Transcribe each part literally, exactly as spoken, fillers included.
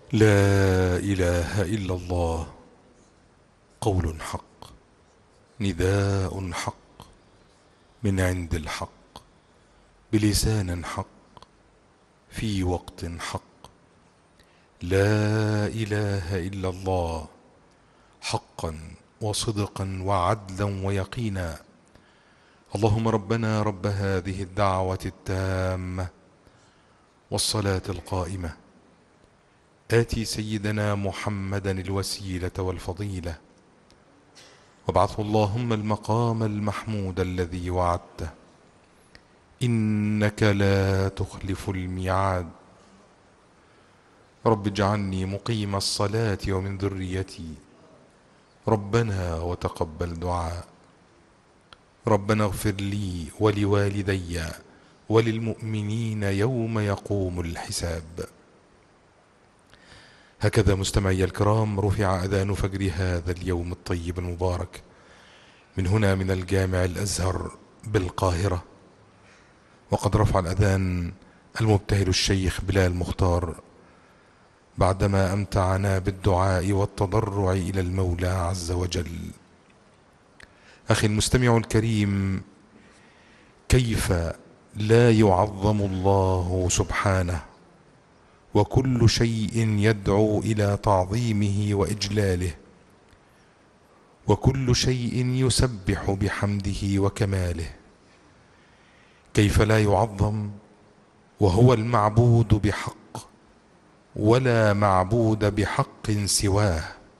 لا إله إلا الله، قول حق، نداء حق، من عند الحق، بلسان حق، في وقت حق. لا إله إلا الله، حقا وصدقا وعدلا ويقينا. اللهم ربنا رب هذه الدعوة التامة والصلاة القائمة، آتي سيدنا محمدا الوسيلة والفضيلة، وابعثه اللهم المقام المحمود الذي وعدته، إنك لا تخلف الميعاد. رب اجعلني مقيم الصلاة ومن ذريتي، ربنا وتقبل دعاء. ربنا اغفر لي ولوالدي وللمؤمنين يوم يقوم الحساب. هكذا مستمعي الكرام رفع أذان فجر هذا اليوم الطيب المبارك من هنا من الجامع الأزهر بالقاهرة، وقد رفع الأذان المبتهل الشيخ بلال مختار بعدما أمتعنا بالدعاء والتضرع إلى المولى عز وجل. أخي المستمع الكريم، كيف لا يعظم الله سبحانه وكل شيء يدعو إلى تعظيمه وإجلاله، وكل شيء يسبح بحمده وكماله؟ كيف لا يعظم وهو المعبود بحق ولا معبود بحق سواه؟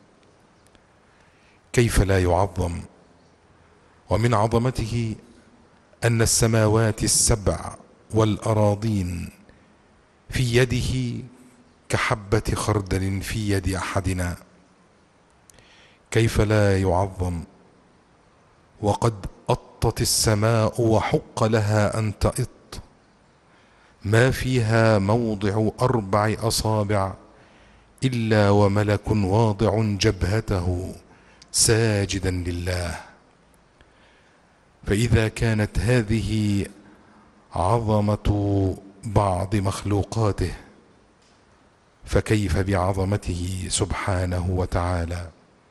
كيف لا يعظم ومن عظمته أن السماوات السبع والأراضين في يده كحبة خردل في يد أحدنا؟ كيف لا يعظم وقد أطت السماء وحق لها أن تئط، ما فيها موضع أربع أصابع إلا وملك واضع جبهته ساجدا لله. فإذا كانت هذه عظمة بعض مخلوقاته، فكيف بعظمته سبحانه وتعالى؟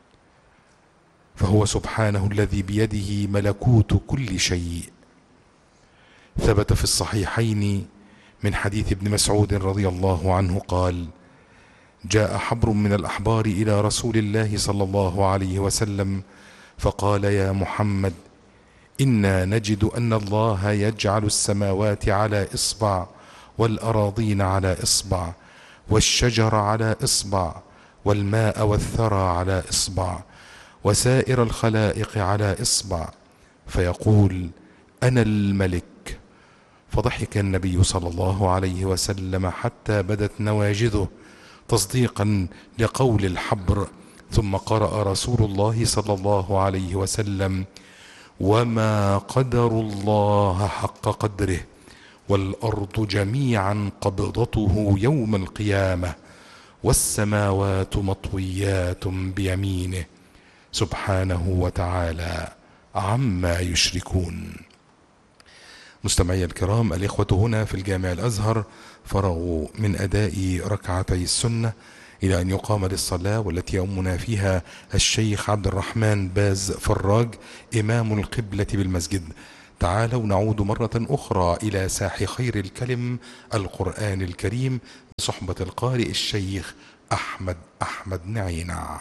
فهو سبحانه الذي بيده ملكوت كل شيء. ثبت في الصحيحين من حديث ابن مسعود رضي الله عنه قال: جاء حبر من الأحبار إلى رسول الله صلى الله عليه وسلم فقال: يا محمد، إنا نجد أن الله يجعل السماوات على إصبع، والأراضين على إصبع، والشجر على إصبع، والماء والثرى على إصبع، وسائر الخلائق على إصبع، فيقول: أنا الملك. فضحك النبي صلى الله عليه وسلم حتى بدت نواجذه تصديقا لقول الحبر، ثم قرأ رسول الله صلى الله عليه وسلم: وما قدر الله حق قدره، والأرض جميعا قبضته يوم القيامة، والسماوات مطويات بيمينه سبحانه وتعالى عما يشركون. مستمعي الكرام، الإخوة هنا في الجامع الأزهر فرغوا من أداء ركعتي السنة إلى أن يقام للصلاة، والتي يؤمنا فيها الشيخ عبد الرحمن باز فراج إمام القبلة بالمسجد. تعالوا نعود مرة أخرى إلى ساح خير الكلم القرآن الكريم بصحبة القارئ الشيخ أحمد أحمد نعينع.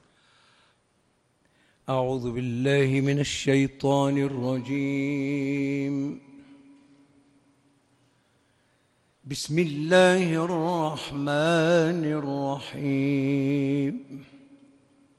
أعوذ بالله من الشيطان الرجيم. بسم الله الرحمن الرحيم.